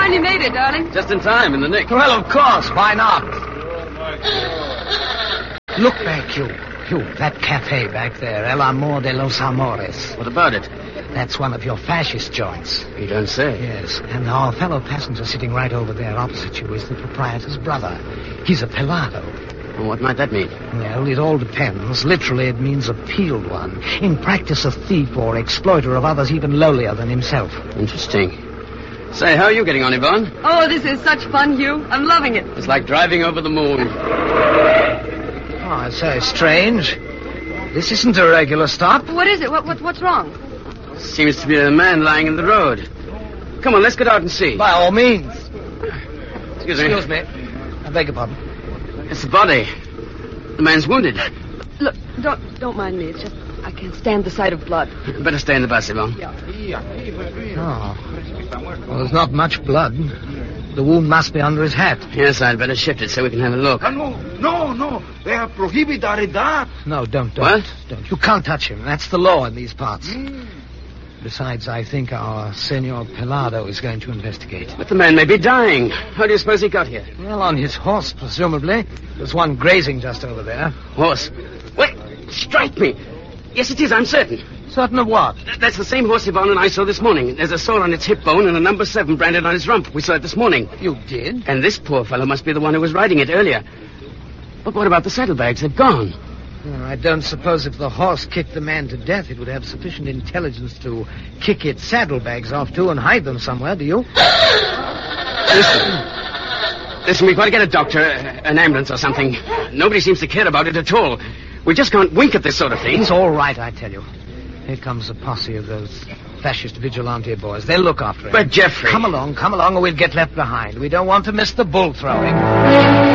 finally made it, darling. Just in time, in the nick. Well, of course. Why not? Look back, you. That cafe back there, El Amor de los Amores. What about it? That's one of your fascist joints. You don't say. Yes, and our fellow passenger sitting right over there opposite you is the proprietor's brother. He's a pelado. Well, what might that mean? Well, it all depends. Literally, it means a peeled one. In practice, a thief or exploiter of others even lowlier than himself. Interesting. Say, how are you getting on, Yvonne? Oh, this is such fun, Hugh. I'm loving it. It's like driving over the moon. Oh, it's so strange. This isn't a regular stop. What is it? What's wrong? Seems to be a man lying in the road. Come on, let's get out and see. By all means. Excuse me. I beg your pardon. It's the body. The man's wounded. Look, don't mind me. It's just I can't stand the sight of blood. Better stay in the bus, Yvonne. Yeah. Oh. Well, there's not much blood. The wound must be under his hat. Yes, I'd better shift it so we can have a look. No. They are prohibited that. No, don't. What? Don't. You can't touch him. That's the law in these parts. Besides, I think our Senor Pelado is going to investigate. But the man may be dying. How do you suppose he got here? Well, on his horse, presumably. There's one grazing just over there. Horse? Wait, strike me. Yes, it is, I'm certain. Certain of what? That's the same horse Yvonne and I saw this morning. There's a sore on its hip bone and a number 7 branded on its rump. We saw it this morning. You did? And this poor fellow must be the one who was riding it earlier. But what about the saddlebags? They've gone. Well, I don't suppose if the horse kicked the man to death, it would have sufficient intelligence to kick its saddlebags off, too, and hide them somewhere, do you? Listen, we've got to get a doctor, an ambulance or something. Nobody seems to care about it at all. We just can't wink at this sort of thing. It's all right, I tell you. Here comes a posse of those fascist vigilante boys. They'll look after him. But, Jeffrey... Come along, or we'll get left behind. We don't want to miss the bull throwing.